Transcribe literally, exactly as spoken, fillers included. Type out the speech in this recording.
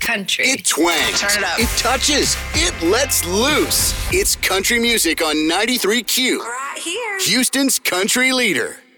country. It twangs. Turn it up. It touches. It lets loose. It's country music on ninety-three Q. Right here. Houston's country leader.